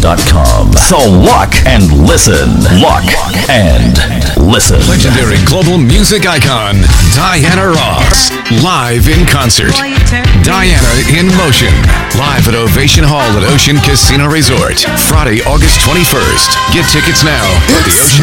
Ovation.com. So lock and listen. Lock and listen. Legendary global music icon, Diana Ross. Live in concert. Diana in Motion. Live at Ovation Hall at Ocean Casino Resort. Friday, August 21st. Get tickets now at the Ocean